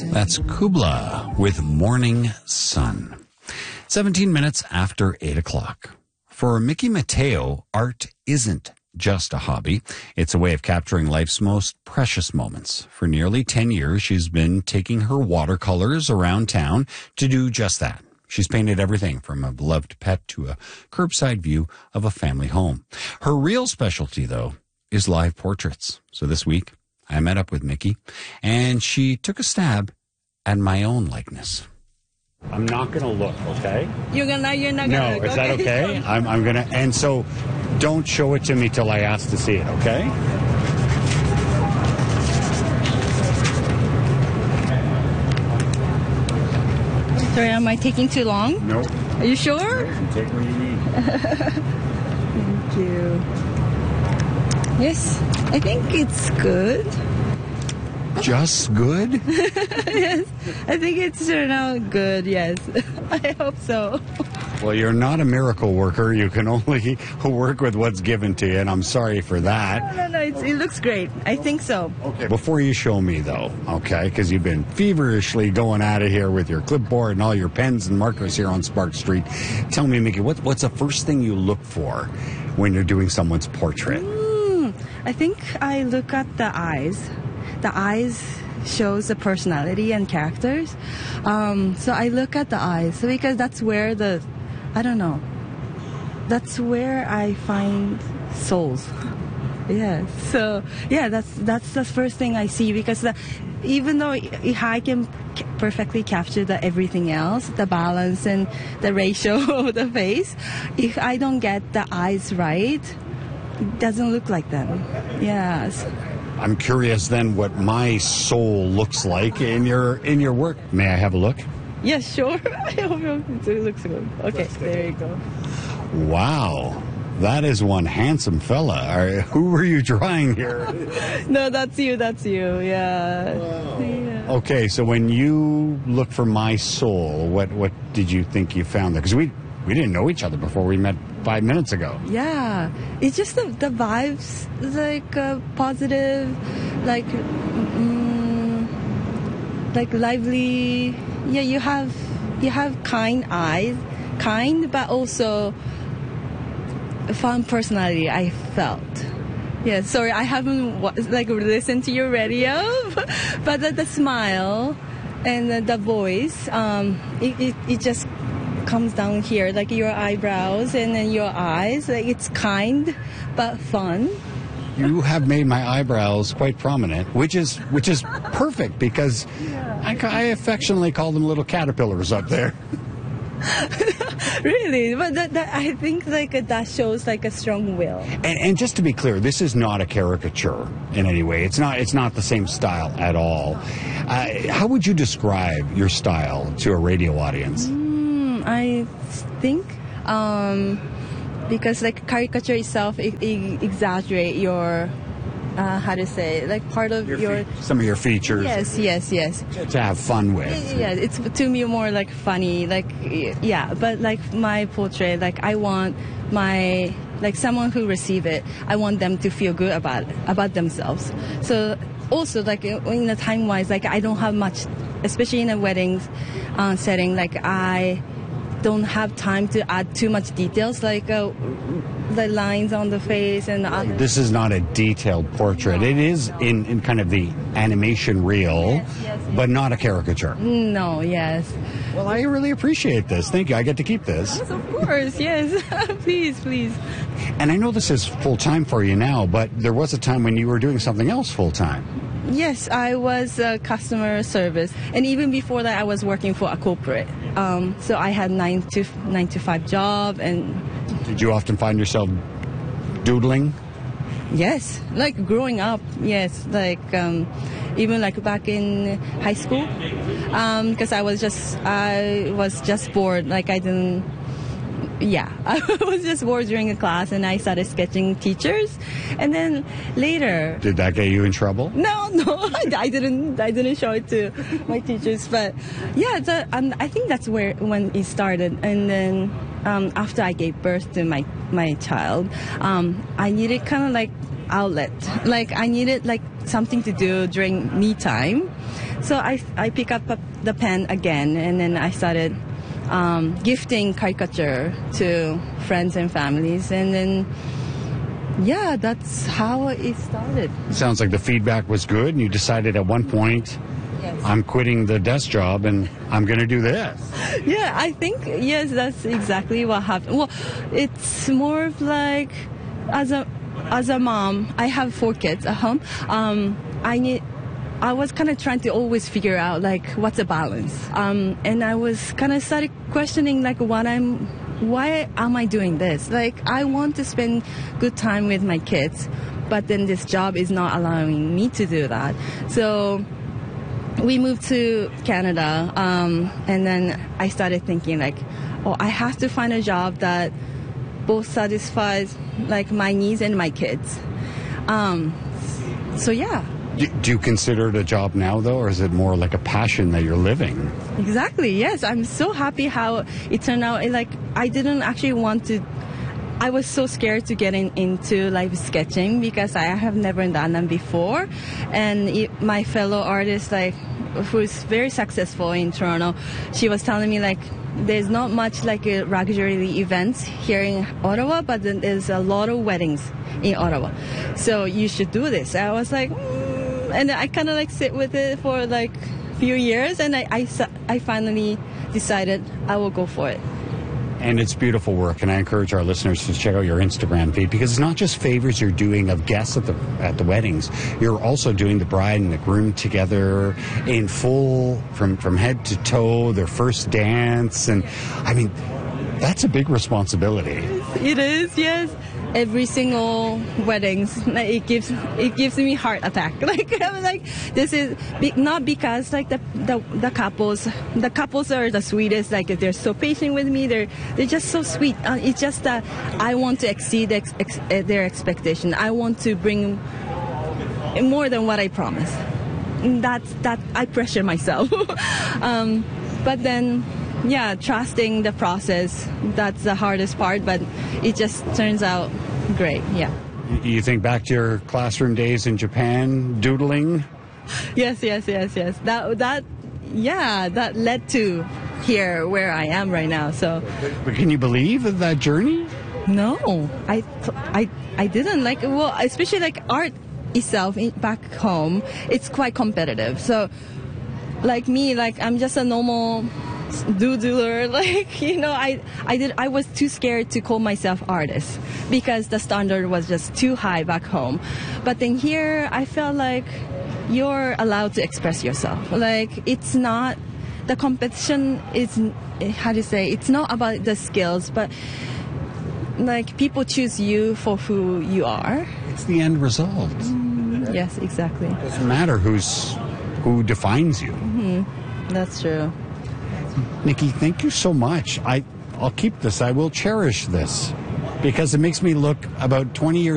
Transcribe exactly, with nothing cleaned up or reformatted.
That's Kubla with Morning Sun. seventeen minutes after eight o'clock. For Mickey Mateo, art isn't just a hobby. It's a way of capturing life's most precious moments. For nearly ten years, she's been taking her watercolors around town to do just that. She's painted everything from a beloved pet to a curbside view of a family home. Her real specialty, though, is live portraits. So this week, I met up with Mickey, and she took a stab at my own likeness. I'm not going to look, okay? You're gonna, you're not gonna No, look. is that okay? I'm, I'm going to, and so don't show it to me till I ask to see it, okay? Sorry, am I taking too long? No. Are you sure? You take what you need. Thank you. Yes, I think it's good. Just good? Yes, I think it's turned out good, yes. I hope so. Well, you're not a miracle worker. You can only work with what's given to you, and I'm sorry for that. No, no, no, it's, it looks great. I think so. Okay, before you show me, though, okay, because you've been feverishly going at it here with your clipboard and all your pens and markers here on Spark Street, tell me, Mickey, what, what's the first thing you look for when you're doing someone's portrait? Mm, I think I look at the eyes. The eyes shows the personality and characters. Um, so I look at the eyes so because that's where the, I don't know, that's where I find souls. Yeah. So yeah, that's that's the first thing I see because the, even though I can perfectly capture the everything else, the balance and the ratio of the face, if I don't get the eyes right, it doesn't look like them. Yes. I'm curious then what my soul looks like in your in your work. May I have a look? Yes, sure. I hope it looks good. Okay, there you go. Wow. That is one handsome fella. Are, who were you drawing here? No, that's you, that's you. Yeah. Wow. Yeah. Okay, so when you look for my soul, what, what did you think you found there? Because we, we didn't know each other before we met five minutes ago. Yeah. It's just the, the vibes, like uh, positive, like, mm, like lively. Yeah, you have, you have kind eyes, kind, but also a fun personality, I felt. Yeah, sorry, I haven't like listened to your radio, but the, the smile and the, the voice, um, it, it, it just comes down here, like your eyebrows and then your eyes. Like it's kind but fun. You have made my eyebrows quite prominent, which is which is perfect because yeah. I, I affectionately call them little caterpillars up there. Really, but that, that, I think like uh, that shows like a strong will. And, and just to be clear, this is not a caricature in any way. It's not. It's not the same style at all. Uh, how would you describe your style to a radio audience? Mm, I think um, because like caricature itself, it, it exaggerate your. Uh, how to say, like part of your, your fe- some of your features. Yes, yes, yes. To have fun with. Yeah, it's to me more like funny, like yeah. But like my portrait, like I want my like someone who receive it, I want them to feel good about about themselves. So also like in the time wise, like I don't have much, especially in a weddings uh, setting. Like I don't have time to add too much details, like uh, the lines on the face and the other. This is not a detailed portrait. It is in, in kind of the animation reel, yes, yes, yes. but not a caricature. No, yes. Well, I really appreciate this. Thank you. I get to keep this. Yes, of course, yes. Please, please. And I know this is full-time for you now, but there was a time when you were doing something else full-time. Yes, I was uh, customer service, and even before that, I was working for a corporate. Um, so I had nine to nine to five job, and did you often find yourself doodling? Yes, like growing up. Yes, like um, even like back in high school, because um, I was just I was just bored. Like I didn't. Yeah, I was just bored during a class, and I started sketching teachers, and then later. Did that get you in trouble? No, no, I didn't. I didn't show it to my teachers, but yeah, the, um, I think that's where when it started, and then um, after I gave birth to my my child, um, I needed kind of like outlet, like I needed like something to do during me time. So I, I pick up the pen again, and then I started um, gifting caricature to friends and families. And then, yeah, that's how it started. Sounds like the feedback was good, and you decided at one point, yes, I'm quitting the desk job and I'm going to do this. Yeah, I think, yes, that's exactly what happened. Well, it's more of like, as a as a mom, I have four kids at home. Um, I need, I was kind of trying to always figure out like what's the balance. Um, and I was kind of started questioning like what I'm, why am I doing this? Like I want to spend good time with my kids, but then this job is not allowing me to do that. So we moved to Canada, um, and then I started thinking like, oh, I have to find a job that both satisfies like my needs and my kids. Um, so yeah. Do, do you consider it a job now though, or is it more like a passion that you're living? Exactly. Yes, I'm so happy how it turned out. Like I didn't actually want to. I was so scared to get in, into like sketching because I have never done them before, and it, my fellow artist, like who's very successful in Toronto, she was telling me like there's not much like a luxury events here in Ottawa, but then there's a lot of weddings in Ottawa, so you should do this. I was like, mm, and I kind of like sit with it for like a few years, and I, I I finally decided I will go for it. And it's beautiful work, and I encourage our listeners to check out your Instagram feed because it's not just favors you're doing of guests at the at the weddings. You're also doing the bride and the groom together in full, from, from head to toe, their first dance. And, I mean, that's a big responsibility. It is, yes. Every single weddings, it gives it gives me heart attack. Like I'm like, this is be, not because like the, the the couples the couples are the sweetest. Like they're so patient with me. They're they're just so sweet. Uh, it's just that I want to exceed ex, ex, uh, their expectation. I want to bring more than what I promised. That's that I pressure myself. um, but then. Yeah, trusting the process, that's the hardest part, but it just turns out great, yeah. You think back to your classroom days in Japan, doodling? Yes, yes, yes, yes. That, that, yeah, that led to here where I am right now, so. But can you believe that journey? No, I, I, I didn't. Like, well, especially like art itself in, back home, it's quite competitive. So, like me, like I'm just a normal doodler, like, you know, I, I did, I was too scared to call myself artist because the standard was just too high back home. But then here, I felt like you're allowed to express yourself. Like, it's not, the competition is, how do you say, it's not about the skills, but like people choose you for who you are. It's the end result. Mm, yes, exactly. It doesn't matter who's, who defines you. Mm-hmm. That's true. Nikki, thank you so much. I, I'll keep this. I will cherish this because it makes me look about twenty years